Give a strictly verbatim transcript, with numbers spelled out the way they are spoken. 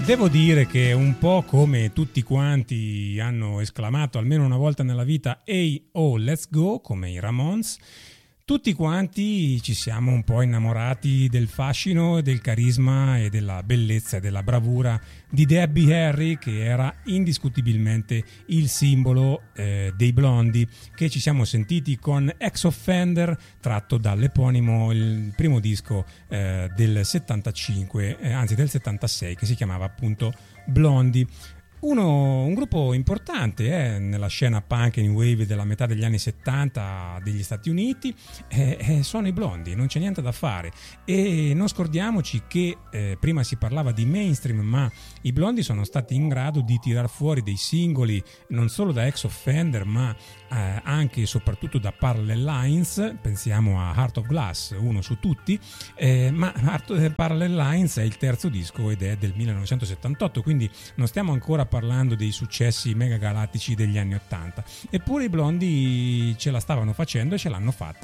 Devo dire che un po' come tutti quanti hanno esclamato almeno una volta nella vita "Hey, oh, let's go", come i Ramones, tutti quanti ci siamo un po' innamorati del fascino, del carisma e della bellezza e della bravura di Debbie Harry, che era indiscutibilmente il simbolo eh, dei Blondie, che ci siamo sentiti con Ex Offender, tratto dall'eponimo, il primo disco eh, del settantacinque, eh, anzi del settantasei, che si chiamava appunto Blondie. Uno, un gruppo importante eh, nella scena punk e new wave della metà degli anni settanta degli Stati Uniti, eh, eh, sono i Blondie, non c'è niente da fare. E non scordiamoci che eh, prima si parlava di mainstream, ma i Blondie sono stati in grado di tirar fuori dei singoli non solo da Ex Offender, ma eh, anche e soprattutto da Parallel Lines. Pensiamo a Heart of Glass, uno su tutti, eh, ma Heart, Parallel Lines è il terzo disco ed è del millenovecentosettantotto, quindi non stiamo ancora parlando dei successi mega galattici degli anni ottanta. Eppure i Blondie ce la stavano facendo e ce l'hanno fatta